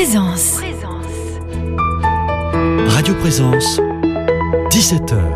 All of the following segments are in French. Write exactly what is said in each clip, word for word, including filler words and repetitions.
Présence. Radio Présence, dix-sept heures.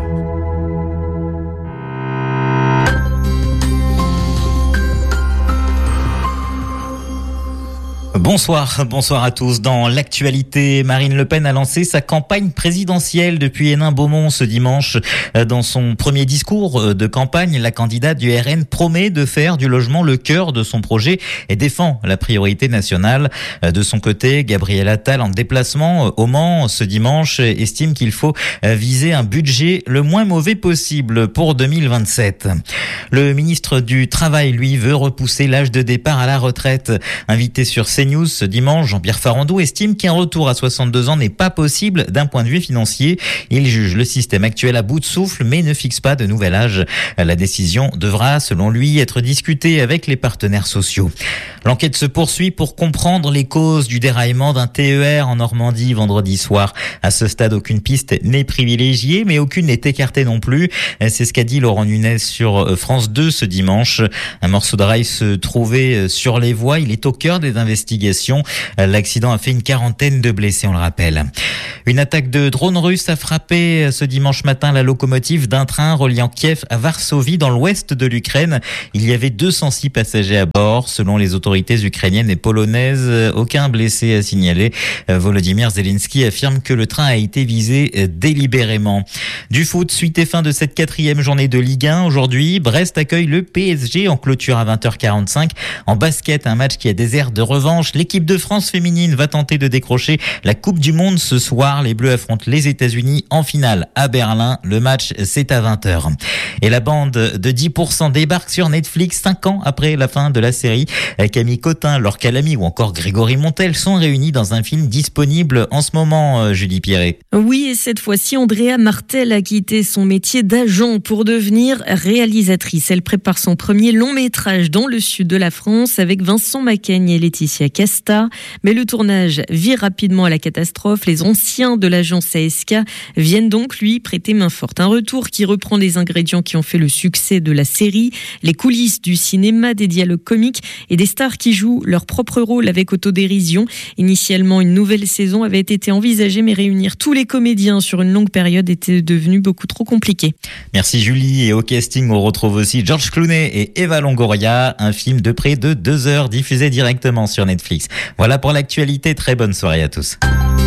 Bonsoir, bonsoir à tous. Dans l'actualité, Marine Le Pen a lancé sa campagne présidentielle depuis Hénin-Beaumont ce dimanche. Dans son premier discours de campagne, la candidate du R N promet de faire du logement le cœur de son projet et défend la priorité nationale. De son côté, Gabriel Attal, en déplacement au Mans ce dimanche, estime qu'il faut viser un budget le moins mauvais possible pour deux mille vingt-sept. Le ministre du Travail, lui, veut repousser l'âge de départ à la retraite. Invité sur CNews ce dimanche, Jean-Pierre Farandou estime qu'un retour à soixante-deux ans n'est pas possible d'un point de vue financier. Il juge le système actuel à bout de souffle, mais ne fixe pas de nouvel âge. La décision devra, selon lui, être discutée avec les partenaires sociaux. L'enquête se poursuit pour comprendre les causes du déraillement d'un T E R en Normandie vendredi soir. À ce stade, aucune piste n'est privilégiée, mais aucune n'est écartée non plus. C'est ce qu'a dit Laurent Nunez sur France deux ce dimanche. Un morceau de rail se trouvait sur les voies. Il est au cœur des investigations. L'accident a fait une quarantaine de blessés, on le rappelle. Une attaque de drone russe a frappé ce dimanche matin la locomotive d'un train reliant Kiev à Varsovie dans l'ouest de l'Ukraine. Il y avait deux cent six passagers à bord. Selon les autorités ukrainiennes et polonaises, aucun blessé à signaler. Volodymyr Zelensky affirme que le train a été visé délibérément. Du foot, suite et fin de cette quatrième journée de Ligue un. Aujourd'hui, Brest accueille le P S G en clôture à vingt heures quarante-cinq. En basket, un match qui a des airs de revanche. L'équipe de France féminine va tenter de décrocher la Coupe du Monde ce soir. Les Bleus affrontent les États-Unis en finale à Berlin. Le match, c'est à vingt heures. Et la bande de dix pour cent débarque sur Netflix cinq ans après la fin de la série. Camille Cotin, Laure Calamy ou encore Grégory Montel sont réunis dans un film disponible en ce moment, Julie Pierret. Oui, et cette fois-ci, Andrea Martel a quitté son métier d'agent pour devenir réalisatrice. Elle prépare son premier long métrage dans le sud de la France avec Vincent Macaigne et Laetitia Casta. Mais le tournage vire rapidement à la catastrophe. Les anciens de l'agence A S K viennent donc lui prêter main forte. Un retour qui reprend les ingrédients qui ont fait le succès de la série, les coulisses du cinéma, des dialogues comiques et des stars qui jouent leur propre rôle avec autodérision. Initialement, une nouvelle saison avait été envisagée, mais réunir tous les comédiens sur une longue période était devenu beaucoup trop compliqué. Merci Julie. Et au casting, on retrouve aussi George Clooney et Eva Longoria, un film de près de deux heures diffusé directement sur Netflix. Voilà pour l'actualité. Très bonne soirée à tous.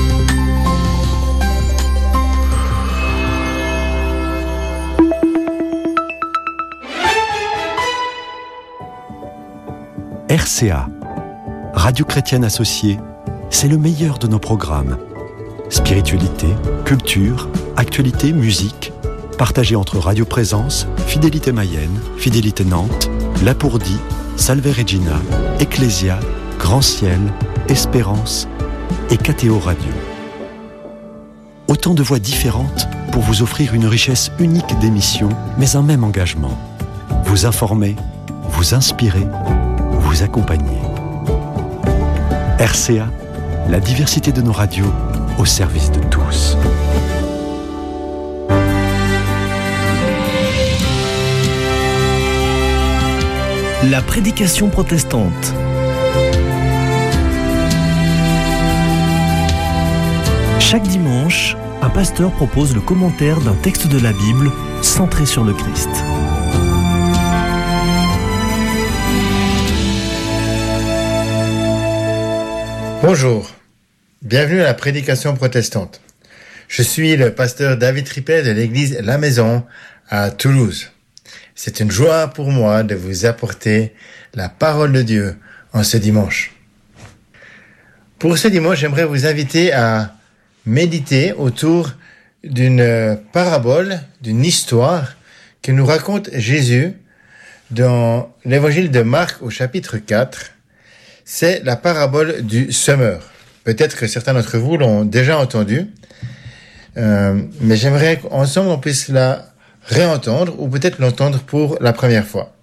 R C A, Radio Chrétienne Associée, c'est le meilleur de nos programmes. Spiritualité, culture, actualité, musique, partagés entre Radio Présence, Fidélité Mayenne, Fidélité Nantes, Lapourdie, Salve Regina, Ecclésia, Grand Ciel, Espérance et K T O Radio. Autant de voix différentes pour vous offrir une richesse unique d'émissions, mais un même engagement. Vous informer, vous inspirer, vous accompagner. R C A, la diversité de nos radios au service de tous. La prédication protestante. Chaque dimanche, un pasteur propose le commentaire d'un texte de la Bible centré sur le Christ. Bonjour, bienvenue à la prédication protestante. Je suis le pasteur David Tripet de l'église La Maison à Toulouse. C'est une joie pour moi de vous apporter la parole de Dieu en ce dimanche. Pour ce dimanche, j'aimerais vous inviter à méditer autour d'une parabole, d'une histoire que nous raconte Jésus dans l'évangile de Marc au chapitre quatre. C'est la parabole du semeur. Peut-être que certains d'entre vous l'ont déjà entendue, euh, mais j'aimerais qu'ensemble on puisse la réentendre ou peut-être l'entendre pour la première fois.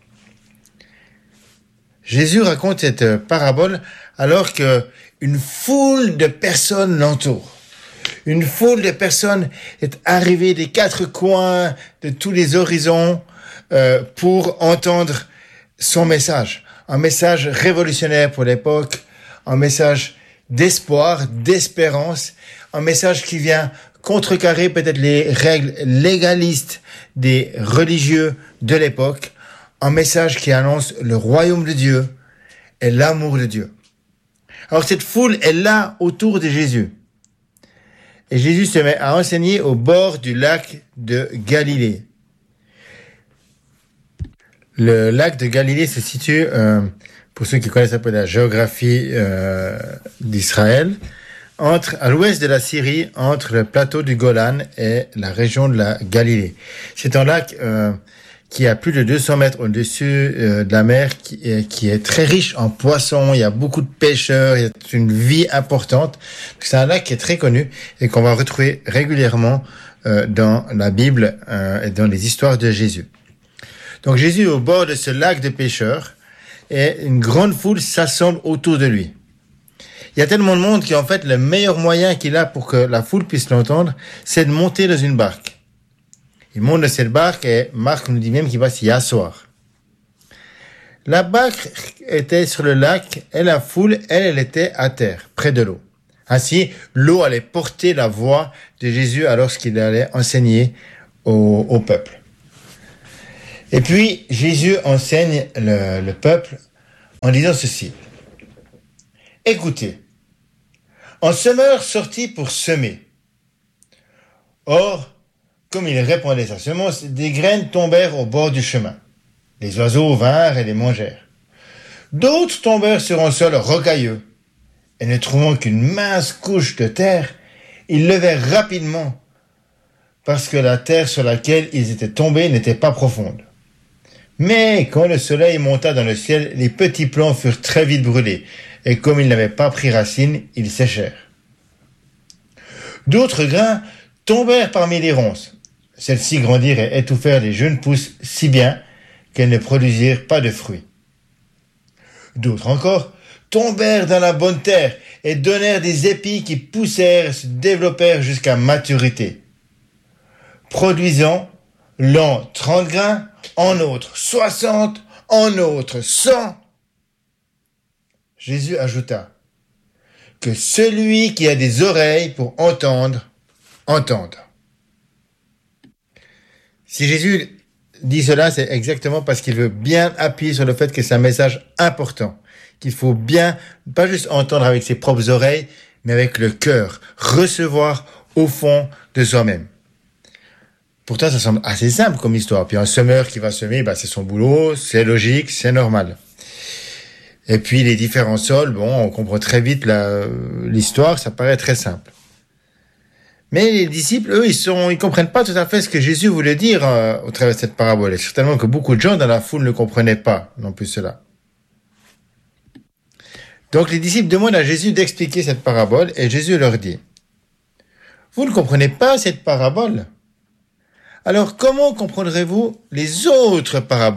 Jésus raconte cette parabole alors que une foule de personnes l'entourent. Une foule de personnes est arrivée des quatre coins, de tous les horizons, euh, pour entendre son message. Un message révolutionnaire pour l'époque, un message d'espoir, d'espérance, un message qui vient contrecarrer peut-être les règles légalistes des religieux de l'époque, un message qui annonce le royaume de Dieu et l'amour de Dieu. Alors cette foule est là autour de Jésus. Et Jésus se met à enseigner au bord du lac de Galilée. Le lac de Galilée se situe, euh, pour ceux qui connaissent un peu la géographie euh, d'Israël, entre, à l'ouest de la Syrie, entre le plateau du Golan et la région de la Galilée. C'est un lac euh, qui a plus de deux cents mètres au-dessus euh, de la mer, qui est, qui est très riche en poissons, il y a beaucoup de pêcheurs, il y a une vie importante. C'est un lac qui est très connu et qu'on va retrouver régulièrement euh, dans la Bible euh, et dans les histoires de Jésus. Donc Jésus est au bord de ce lac de pêcheurs et une grande foule s'assemble autour de lui. Il y a tellement de monde qu'en fait, le meilleur moyen qu'il a pour que la foule puisse l'entendre, c'est de monter dans une barque. Il monte dans cette barque et Marc nous dit même qu'il va s'y asseoir. La barque était sur le lac et la foule, elle, elle était à terre, près de l'eau. Ainsi, l'eau allait porter la voix de Jésus alors qu'il allait enseigner au, au peuple. Et puis, Jésus enseigne le, le peuple en disant ceci. Écoutez, un semeur sortit pour semer. Or, comme il répandait sa semence, des graines tombèrent au bord du chemin. Les oiseaux vinrent et les mangèrent. D'autres tombèrent sur un sol rocailleux, et ne trouvant qu'une mince couche de terre, ils levèrent rapidement, parce que la terre sur laquelle ils étaient tombés n'était pas profonde. Mais quand le soleil monta dans le ciel, les petits plants furent très vite brûlés, et comme ils n'avaient pas pris racine, ils séchèrent. D'autres grains tombèrent parmi les ronces. Celles-ci grandirent et étouffèrent les jeunes pousses si bien qu'elles ne produisirent pas de fruits. D'autres encore tombèrent dans la bonne terre et donnèrent des épis qui poussèrent et se développèrent jusqu'à maturité, produisant l'un trente grains, en autre soixante, en autre cent. Jésus ajouta que celui qui a des oreilles pour entendre, entende. Si Jésus dit cela, c'est exactement parce qu'il veut bien appuyer sur le fait que c'est un message important, qu'il faut bien, pas juste entendre avec ses propres oreilles, mais avec le cœur, recevoir au fond de soi-même. Pourtant, ça semble assez simple comme histoire. Puis un semeur qui va semer, bah, c'est son boulot, c'est logique, c'est normal. Et puis les différents sols, bon, on comprend très vite la, l'histoire, ça paraît très simple. Mais les disciples, eux, ils sont, ils comprennent pas tout à fait ce que Jésus voulait dire euh, au travers de cette parabole. Et certainement que beaucoup de gens dans la foule ne comprenaient pas non plus cela. Donc les disciples demandent à Jésus d'expliquer cette parabole et Jésus leur dit, « Vous ne comprenez pas cette parabole ? Alors comment comprendrez-vous les autres paraboles ?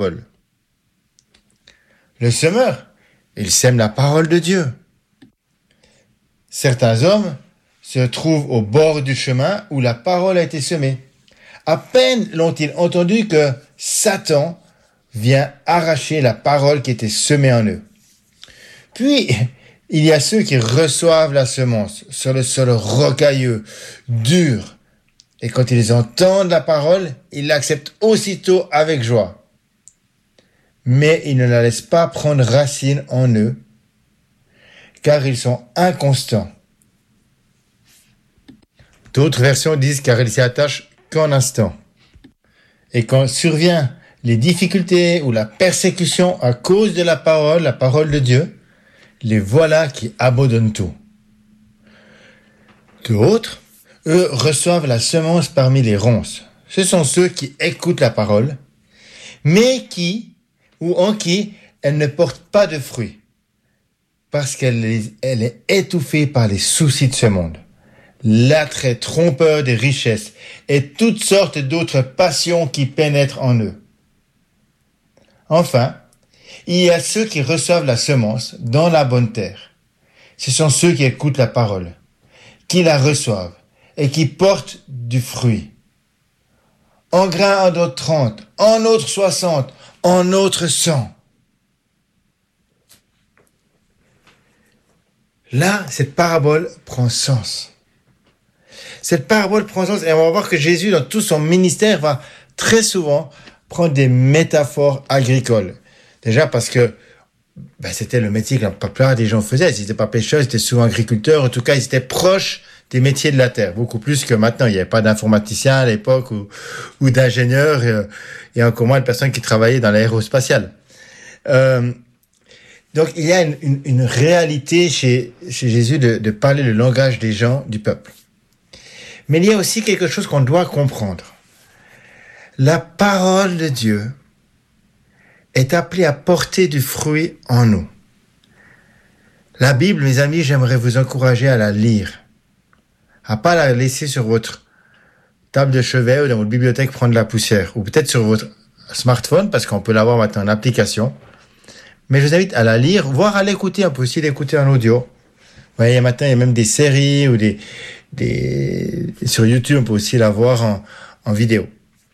Le semeur, il sème la parole de Dieu. Certains hommes se trouvent au bord du chemin où la parole a été semée. À peine l'ont-ils entendu que Satan vient arracher la parole qui était semée en eux. Puis, il y a ceux qui reçoivent la semence sur le sol rocailleux, dur. Et quand ils entendent la parole, ils l'acceptent aussitôt avec joie. Mais ils ne la laissent pas prendre racine en eux, car ils sont inconstants. D'autres versions disent car ils s'y attachent qu'un instant. Et quand survient les difficultés ou la persécution à cause de la parole, la parole de Dieu, les voilà qui abandonnent tout. D'autres, eux, reçoivent la semence parmi les ronces. Ce sont ceux qui écoutent la parole, mais qui, ou en qui, elle ne porte pas de fruits, parce qu'elle est, elle est étouffée par les soucis de ce monde, l'attrait trompeur des richesses et toutes sortes d'autres passions qui pénètrent en eux. Enfin, il y a ceux qui reçoivent la semence dans la bonne terre. Ce sont ceux qui écoutent la parole, qui la reçoivent et qui portent du fruit. En grain, en d'autres trente, en autres soixante, en autres cent. là, cette parabole prend sens. Cette parabole prend sens et on va voir que Jésus, dans tout son ministère, va très souvent prendre des métaphores agricoles. Déjà parce que ben, c'était le métier que la plupart des gens faisaient. Ils n'étaient pas pêcheurs, ils étaient souvent agriculteurs. En tout cas, ils étaient proches des métiers de la terre, beaucoup plus que maintenant. Il n'y avait pas d'informaticiens à l'époque ou, ou d'ingénieurs euh, et encore moins de personnes qui travaillaient dans l'aérospatiale. Euh, donc, il y a une, une, une réalité chez, chez Jésus de, de parler le langage des gens, du peuple. Mais il y a aussi quelque chose qu'on doit comprendre. La parole de Dieu est appelée à porter du fruit en nous. La Bible, mes amis, j'aimerais vous encourager à la lire, à pas la laisser sur votre table de chevet ou dans votre bibliothèque prendre la poussière, ou peut-être sur votre smartphone, parce qu'on peut l'avoir maintenant en application. Mais je vous invite à la lire, voire à l'écouter. On peut aussi l'écouter en audio. Vous voyez, maintenant, il y a même des séries ou des, des, sur YouTube, on peut aussi la voir en, en vidéo.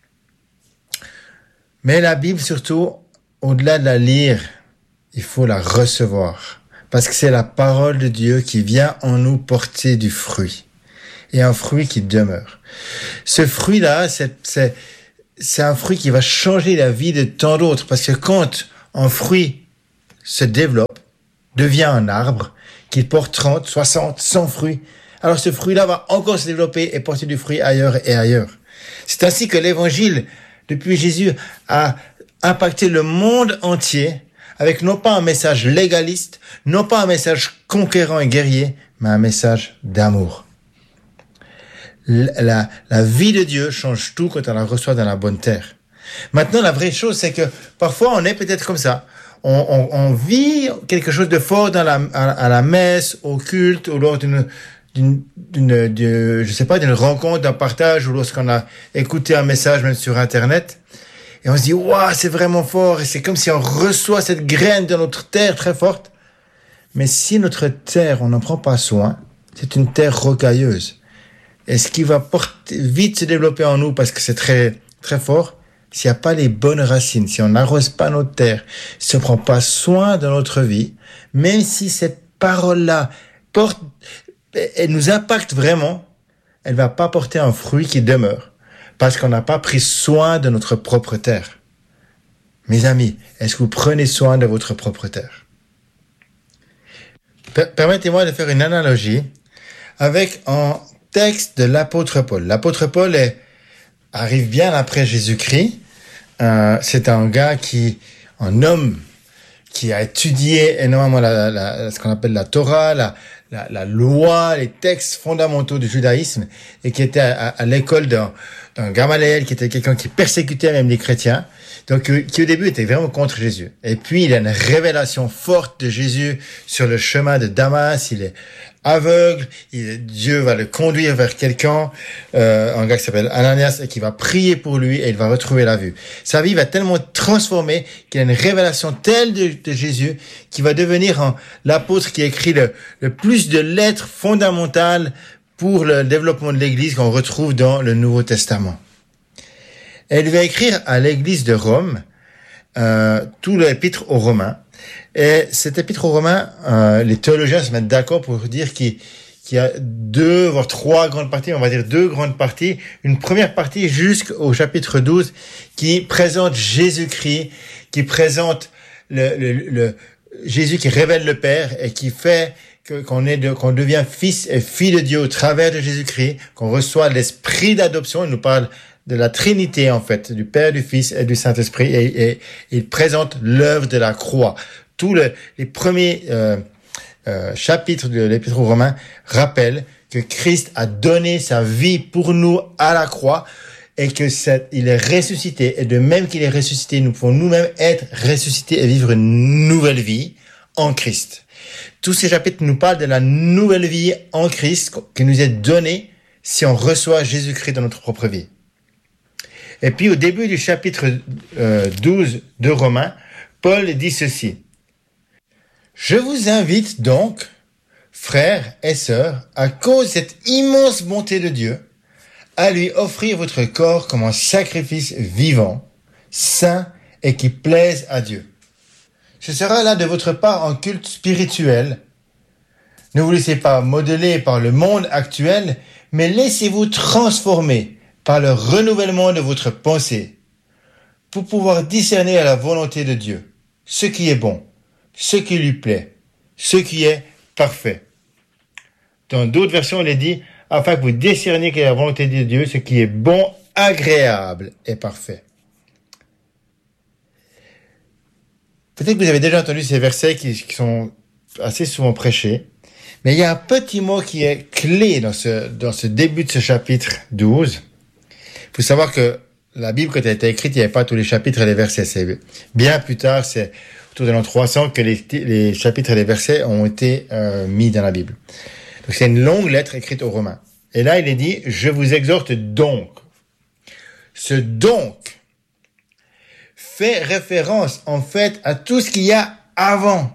Mais la Bible, surtout, au-delà de la lire, il faut la recevoir. Parce que c'est la parole de Dieu qui vient en nous porter du fruit. Et un fruit qui demeure. Ce fruit-là, c'est, c'est, c'est un fruit qui va changer la vie de tant d'autres. Parce que quand un fruit se développe, devient un arbre, qu'il porte trente, soixante, cent fruits, alors ce fruit-là va encore se développer et porter du fruit ailleurs et ailleurs. C'est ainsi que l'évangile, depuis Jésus, a impacté le monde entier avec non pas un message légaliste, non pas un message conquérant et guerrier, mais un message d'amour. La, la vie de Dieu change tout quand on la reçoit dans la bonne terre. Maintenant, la vraie chose, c'est que parfois on est peut-être comme ça. On, on, on vit quelque chose de fort dans la, à, à la messe, au culte, ou lors d'une, d'une, d'une, de, je sais pas, d'une rencontre, d'un partage, ou lorsqu'on a écouté un message même sur Internet. Et on se dit, waouh, c'est vraiment fort. Et c'est comme si on reçoit cette graine dans notre terre très forte. Mais si notre terre, on n'en prend pas soin, c'est une terre rocailleuse. Et ce qui va porter, vite se développer en nous, parce que c'est très, très fort, s'il n'y a pas les bonnes racines, si on n'arrose pas notre terre, si on ne prend pas soin de notre vie, même si cette parole-là porte, elle nous impacte vraiment, elle ne va pas porter un fruit qui demeure. Parce qu'on n'a pas pris soin de notre propre terre. Mes amis, est-ce que vous prenez soin de votre propre terre? Per- Permettez-moi de faire une analogie avec un texte de l'apôtre Paul. L'apôtre Paul est, arrive bien après Jésus-Christ. Euh, c'est un gars qui, un homme qui a étudié énormément la, la, ce qu'on appelle la Torah, la, la, la loi, les textes fondamentaux du judaïsme, et qui était à, à, à l'école d'un, d'un Gamaliel, qui était quelqu'un qui persécutait même les chrétiens, donc qui au début était vraiment contre Jésus. Et puis il a une révélation forte de Jésus sur le chemin de Damas. Il est aveugle, il, Dieu va le conduire vers quelqu'un, euh, un gars qui s'appelle Ananias, et qui va prier pour lui, et il va retrouver la vue. Sa vie va tellement transformer qu'il a une révélation telle de, de Jésus qu'il va devenir un, l'apôtre qui écrit le, le plus de lettres fondamentales pour le développement de l'Église qu'on retrouve dans le Nouveau Testament. Et il va écrire à l'Église de Rome euh, tout l'épître aux Romains. Et cet épître aux Romains, euh, les théologiens se mettent d'accord pour dire qu'il, qu'il y a deux, voire trois grandes parties, on va dire deux grandes parties. Une première partie jusqu'au chapitre douze qui présente Jésus-Christ, qui présente le, le, le Jésus qui révèle le Père et qui fait que, qu'on est de, qu'on devient fils et fille de Dieu au travers de Jésus-Christ, qu'on reçoit l'esprit d'adoption. Il nous parle de la Trinité, en fait, du Père, du Fils et du Saint-Esprit, et, et il présente l'œuvre de la croix. Tous le, les premiers euh, euh, chapitres de l'Épître aux Romains rappellent que Christ a donné sa vie pour nous à la croix, et que c'est, il est ressuscité, et de même qu'il est ressuscité, nous pouvons nous-mêmes être ressuscités et vivre une nouvelle vie en Christ. Tous ces chapitres nous parlent de la nouvelle vie en Christ qui nous est donnée si on reçoit Jésus-Christ dans notre propre vie. Et puis au début du chapitre euh, douze de Romains, Paul dit ceci. « Je vous invite donc, frères et sœurs, à cause de cette immense bonté de Dieu, à lui offrir votre corps comme un sacrifice vivant, saint et qui plaise à Dieu. Ce sera là de votre part un culte spirituel. Ne vous laissez pas modeler par le monde actuel, mais laissez-vous transformer par le renouvellement de votre pensée pour pouvoir discerner la volonté de Dieu, ce qui est bon, ce qui lui plaît, ce qui est parfait. Dans d'autres versions, il est dit, afin que vous discerniez quelle est la volonté de Dieu, ce qui est bon, agréable et parfait. Peut-être que vous avez déjà entendu ces versets qui, qui sont assez souvent prêchés, mais il y a un petit mot qui est clé dans ce, dans ce début de ce chapitre douze. Il faut savoir que la Bible, quand elle a été écrite, il n'y avait pas tous les chapitres et les versets. C'est bien plus tard, c'est autour de l'an trois cents que les, les chapitres et les versets ont été euh, mis dans la Bible. Donc c'est une longue lettre écrite aux Romains. Et là, il est dit, je vous exhorte donc. Ce donc fait référence, en fait, à tout ce qu'il y a avant.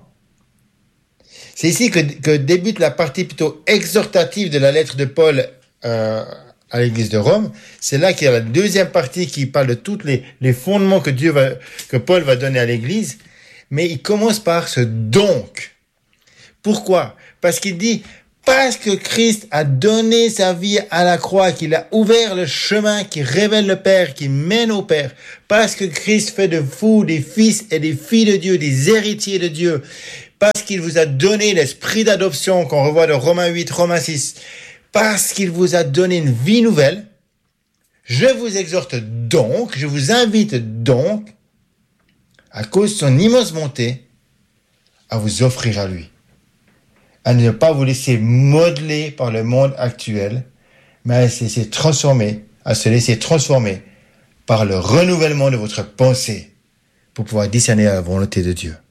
C'est ici que, que débute la partie plutôt exhortative de la lettre de Paul euh, à l'église de Rome. C'est là qu'il y a la deuxième partie qui parle de tous les, les fondements que Dieu va, que Paul va donner à l'église. Mais il commence par ce donc. Pourquoi? Parce qu'il dit, parce que Christ a donné sa vie à la croix, qu'il a ouvert le chemin qui révèle le Père, qui mène au Père, parce que Christ fait de vous des fils et des filles de Dieu, des héritiers de Dieu, parce qu'il vous a donné l'esprit d'adoption qu'on revoit de Romains huit, Romains six, parce qu'il vous a donné une vie nouvelle, je vous exhorte donc, je vous invite donc, à cause de son immense bonté, à vous offrir à lui. À ne pas vous laisser modeler par le monde actuel, mais à se laisser transformer, à se laisser transformer par le renouvellement de votre pensée pour pouvoir discerner la volonté de Dieu.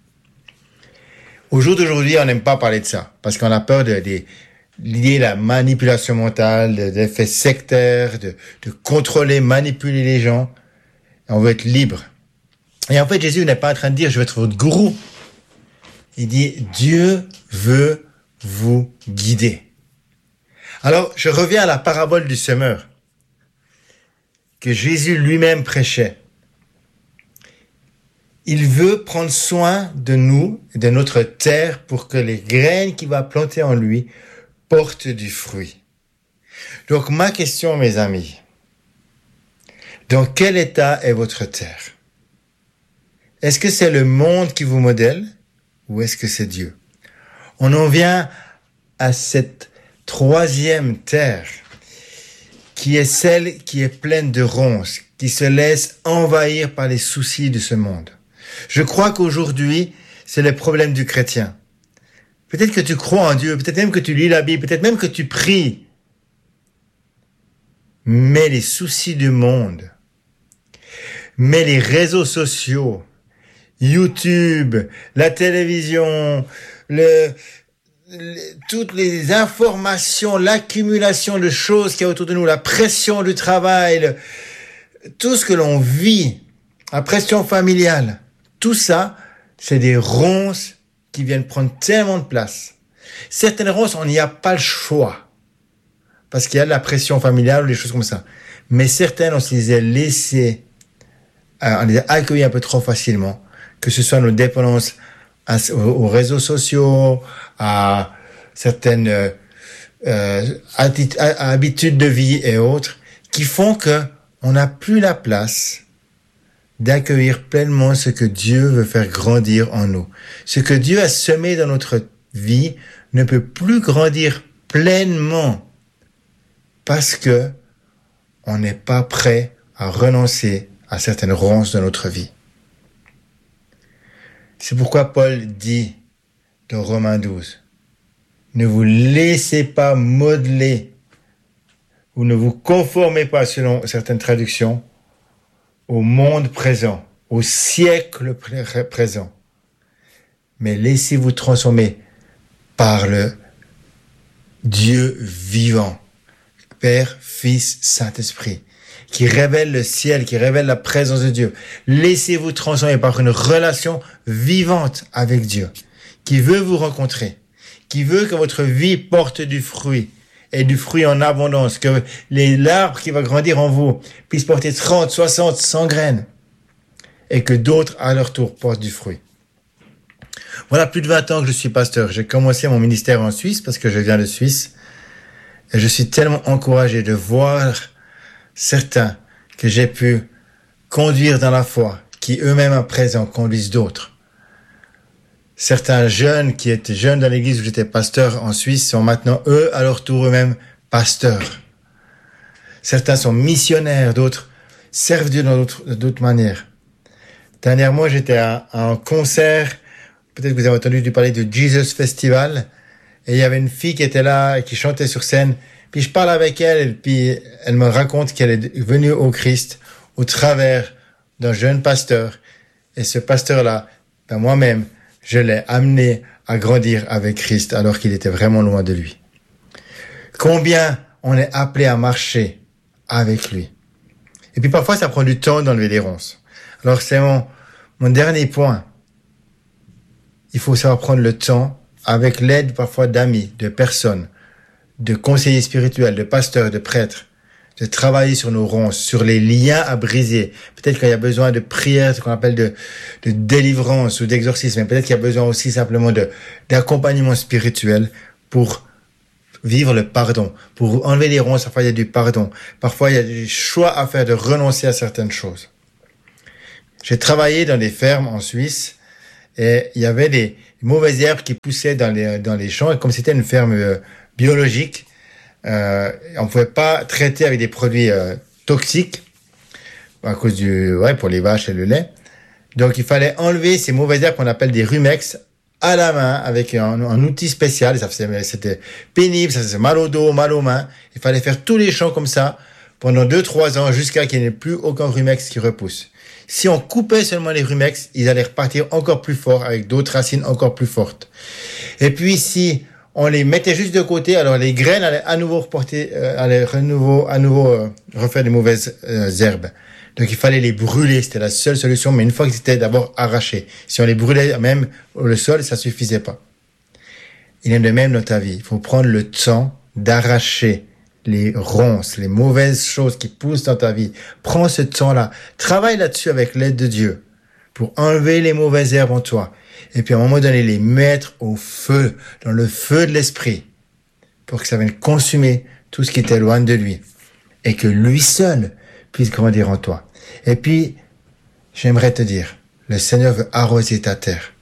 Au jour d'aujourd'hui, on n'aime pas parler de ça, parce qu'on a peur de, de lier la manipulation mentale, de, d'effets sectaires, de, de contrôler, manipuler les gens. On veut être libre. Et en fait, Jésus n'est pas en train de dire, je vais être votre gourou. Il dit, Dieu veut vous guider. Alors, je reviens à la parabole du semeur que Jésus lui-même prêchait. Il veut prendre soin de nous et de notre terre pour que les graines qu'il va planter en lui portent du fruit. Donc, ma question, mes amis, dans quel état est votre terre? Est-ce que c'est le monde qui vous modèle ou est-ce que c'est Dieu? On en vient à cette troisième terre qui est celle qui est pleine de ronces, qui se laisse envahir par les soucis de ce monde. Je crois qu'aujourd'hui, c'est le problème du chrétien. Peut-être que tu crois en Dieu, peut-être même que tu lis la Bible, peut-être même que tu pries. Mais les soucis du monde, mais les réseaux sociaux, YouTube, la télévision, le, le, toutes les informations, l'accumulation de choses qu'il y a autour de nous, la pression du travail, le, tout ce que l'on vit, la pression familiale, tout ça, c'est des ronces qui viennent prendre tellement de place. Certaines ronces, on n'y a pas le choix, parce qu'il y a de la pression familiale ou des choses comme ça. Mais certaines, on se les a laissées, on les a accueillies un peu trop facilement, que ce soit nos dépendances à, aux, aux réseaux sociaux, à certaines euh, euh, atti- à, à habitudes de vie et autres, qui font que on n'a plus la place d'accueillir pleinement ce que Dieu veut faire grandir en nous. Ce que Dieu a semé dans notre vie ne peut plus grandir pleinement parce que on n'est pas prêt à renoncer à certaines ronces de notre vie. C'est pourquoi Paul dit dans Romains douze, ne vous laissez pas modeler ou ne vous conformez pas, selon certaines traductions, au monde présent, au siècle présent, mais laissez-vous transformer par le Dieu vivant, Père, Fils, Saint-Esprit, qui révèle le ciel, qui révèle la présence de Dieu. Laissez-vous transformer par une relation vivante avec Dieu, qui veut vous rencontrer, qui veut que votre vie porte du fruit, et du fruit en abondance, que les l'arbre qui va grandir en vous puisse porter trente, soixante, cent graines, et que d'autres, à leur tour, portent du fruit. Voilà plus de vingt ans que je suis pasteur. J'ai commencé mon ministère en Suisse parce que je viens de Suisse. Et je suis tellement encouragé de voir certains que j'ai pu conduire dans la foi, qui eux-mêmes à présent conduisent d'autres. Certains jeunes qui étaient jeunes dans l'église où j'étais pasteur en Suisse sont maintenant eux, à leur tour eux-mêmes, pasteurs. Certains sont missionnaires, d'autres servent Dieu dans d'autres, d'autres manières. Dernièrement, j'étais à, à un concert, peut-être que vous avez entendu parler du Jesus Festival, et il y avait une fille qui était là et qui chantait sur scène. Puis je parle avec elle, et puis elle me raconte qu'elle est venue au Christ au travers d'un jeune pasteur. Et ce pasteur-là, ben moi-même, je l'ai amené à grandir avec Christ alors qu'il était vraiment loin de lui. Combien on est appelé à marcher avec lui. Et puis parfois, ça prend du temps d'enlever les ronces. Alors c'est mon, mon dernier point. Il faut savoir prendre le temps avec l'aide parfois d'amis, de personnes, de conseillers spirituels, de pasteurs, de prêtres, de travailler sur nos ronces, sur les liens à briser. Peut-être qu'il y a besoin de prières, ce qu'on appelle de, de délivrance ou d'exorcisme, mais peut-être qu'il y a besoin aussi simplement de, d'accompagnement spirituel pour vivre le pardon. Pour enlever les ronces, parfois il y a du pardon. Parfois il y a des choix à faire de renoncer à certaines choses. J'ai travaillé dans des fermes en Suisse et il y avait des mauvaises herbes qui poussaient dans les, dans les champs. Et comme c'était une ferme euh, biologique, euh, on ne pouvait pas traiter avec des produits euh, toxiques à cause du, ouais, pour les vaches et le lait. Donc il fallait enlever ces mauvaises herbes qu'on appelle des rumex à la main avec un, un outil spécial. Ça faisait, c'était pénible, ça faisait mal au dos, mal aux mains. Il fallait faire tous les champs comme ça pendant deux, trois ans jusqu'à qu'il n'y ait plus aucun rumex qui repousse. Si on coupait seulement les rumex, ils allaient repartir encore plus fort avec d'autres racines encore plus fortes. Et puis si on les mettait juste de côté, alors les graines allaient à nouveau reporter, euh, allaient à nouveau, à nouveau euh, refaire des mauvaises euh, herbes. Donc il fallait les brûler, c'était la seule solution, mais une fois qu'ils étaient d'abord arrachés. Si on les brûlait même au sol, ça suffisait pas. Il est de même dans ta vie. Il faut prendre le temps d'arracher les ronces, les mauvaises choses qui poussent dans ta vie. Prends ce temps-là. Travaille là-dessus avec l'aide de Dieu pour enlever les mauvaises herbes en toi. Et puis à un moment donné, les mettre au feu, dans le feu de l'esprit, pour que ça vienne consumer tout ce qui t'éloigne de lui. Et que lui seul puisse grandir en toi. Et puis, j'aimerais te dire, le Seigneur veut arroser ta terre.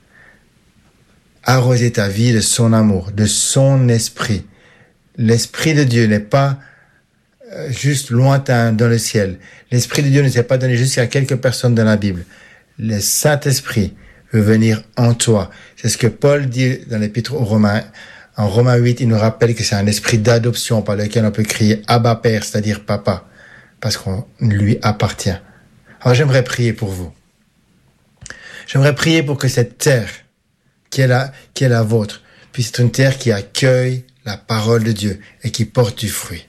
Arroser ta vie de son amour, de son esprit. L'Esprit de Dieu n'est pas juste lointain dans le ciel. L'Esprit de Dieu ne s'est pas donné juste à quelques personnes dans la Bible. Le Saint-Esprit veut venir en toi. C'est ce que Paul dit dans l'Épître aux Romains. En Romains huit, il nous rappelle que c'est un esprit d'adoption par lequel on peut crier Abba Père, c'est-à-dire Papa, parce qu'on lui appartient. Alors j'aimerais prier pour vous. J'aimerais prier pour que cette terre qui est la, qui est la vôtre puisse être une terre qui accueille la parole de Dieu et qui porte du fruit.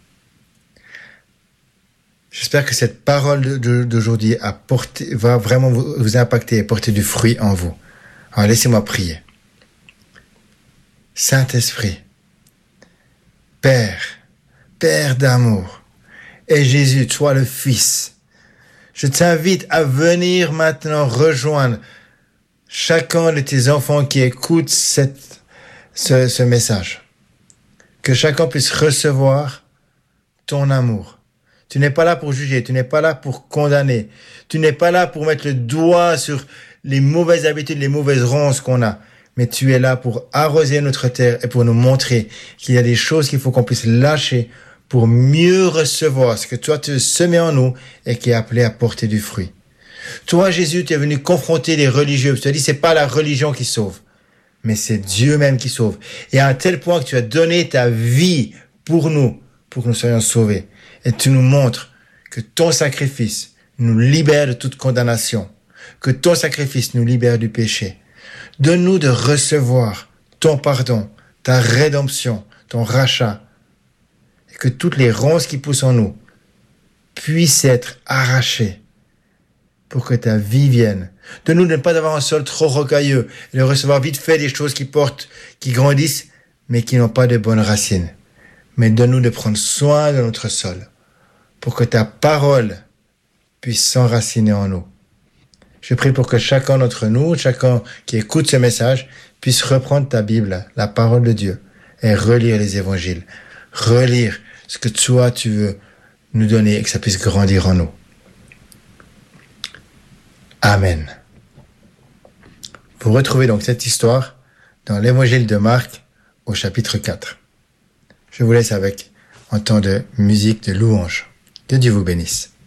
J'espère que cette parole d'aujourd'hui a porté, va vraiment vous, vous impacter et porter du fruit en vous. Alors laissez-moi prier. Saint-Esprit, Père, Père d'amour, et Jésus, toi le Fils, je t'invite à venir maintenant rejoindre chacun de tes enfants qui écoutent cette, ce, ce message. Que chacun puisse recevoir ton amour. Tu n'es pas là pour juger, tu n'es pas là pour condamner, tu n'es pas là pour mettre le doigt sur les mauvaises habitudes, les mauvaises ronces qu'on a, mais tu es là pour arroser notre terre et pour nous montrer qu'il y a des choses qu'il faut qu'on puisse lâcher pour mieux recevoir ce que toi tu semais en nous et qui est appelé à porter du fruit. Toi, Jésus, tu es venu confronter les religieux. Tu as dit, c'est pas la religion qui sauve, mais c'est Dieu même qui sauve. Et à un tel point que tu as donné ta vie pour nous, pour que nous soyons sauvés. Et tu nous montres que ton sacrifice nous libère de toute condamnation, que ton sacrifice nous libère du péché. Donne-nous de recevoir ton pardon, ta rédemption, ton rachat, et que toutes les ronces qui poussent en nous puissent être arrachées pour que ta vie vienne. Donne-nous de ne pas avoir un sol trop rocailleux et de recevoir vite fait des choses qui portent, qui grandissent, mais qui n'ont pas de bonnes racines. Mais donne-nous de prendre soin de notre sol pour que ta parole puisse s'enraciner en nous. Je prie pour que chacun d'entre nous, chacun qui écoute ce message, puisse reprendre ta Bible, la parole de Dieu, et relire les évangiles, relire ce que toi tu veux nous donner et que ça puisse grandir en nous. Amen. Vous retrouvez donc cette histoire dans l'évangile de Marc au chapitre quatre. Je vous laisse avec un temps de musique de louange. Que Dieu vous bénisse.